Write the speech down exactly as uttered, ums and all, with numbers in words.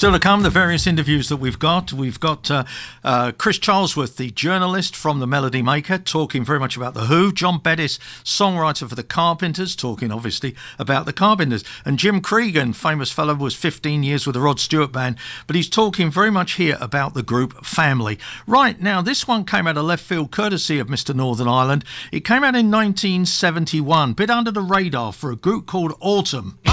Still to come, the various interviews that we've got. We've got uh, uh, Chris Charlesworth, the journalist from The Melody Maker, talking very much about The Who. John Bettis, songwriter for The Carpenters, talking obviously about The Carpenters. And Jim Cregan, famous fellow, was fifteen years with the Rod Stewart Band, but he's talking very much here about the group Family. Right, now this one came out of left field courtesy of Mister Northern Ireland. It came out in nineteen seventy-one, bit under the radar for a group called Autumn.